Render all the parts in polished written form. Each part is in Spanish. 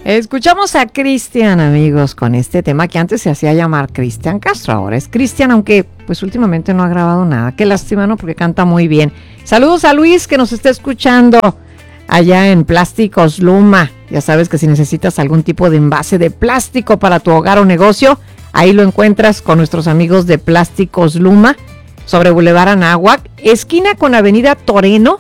Escuchamos a Cristian, amigos, con este tema que antes se hacía llamar Cristian Castro, ahora es Cristian, aunque pues últimamente no ha grabado nada. Qué lástima, ¿no? Porque canta muy bien. Saludos a Luis, que nos está escuchando allá en Plásticos Luma. Ya sabes que si necesitas algún tipo de envase de plástico para tu hogar o negocio, ahí lo encuentras con nuestros amigos de Plásticos Luma, sobre Boulevard Anáhuac, esquina con Avenida Toreno,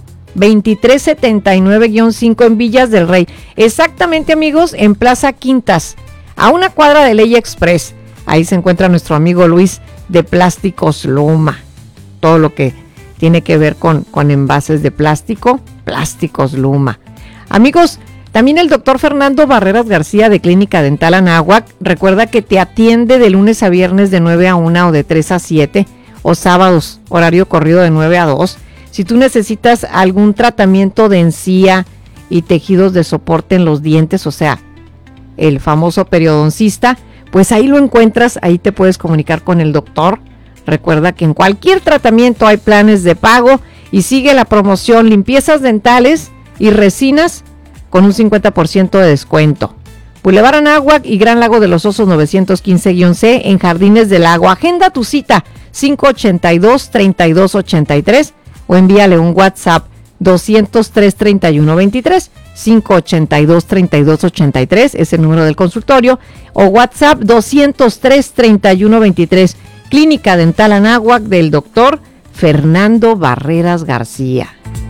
2379-5 en Villas del Rey. Exactamente, amigos, en Plaza Quintas, a una cuadra de Ley Express. Ahí se encuentra nuestro amigo Luis de Plásticos Luma. Todo lo que tiene que ver con envases de plástico, Plásticos Luma. Amigos, también el doctor Fernando Barreras García de Clínica Dental Anáhuac. Recuerda que te atiende de lunes a viernes de 9 a 1 o de 3 a 7, o sábados, horario corrido de 9 a 2. Si tú necesitas algún tratamiento de encía y tejidos de soporte en los dientes, o sea, el famoso periodoncista, pues ahí lo encuentras, ahí te puedes comunicar con el doctor. Recuerda que en cualquier tratamiento hay planes de pago y sigue la promoción limpiezas dentales y resinas con un 50% de descuento. Boulevard Anáhuac y Gran Lago de los Osos 915-C en Jardines del Lago. Agenda tu cita 582-3283 o envíale un WhatsApp 203-3123, 582-3283 es el número del consultorio, o WhatsApp 203-3123. Clínica Dental Anáhuac del doctor Fernando Barreras García.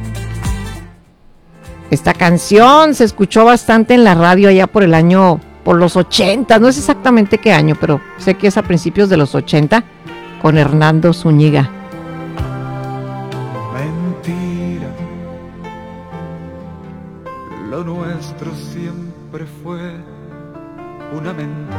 Esta canción se escuchó bastante en la radio allá por los 80, no es exactamente qué año, pero sé que es a principios de los 80, con Hernando Zúñiga. Mentira, lo nuestro siempre fue una mentira.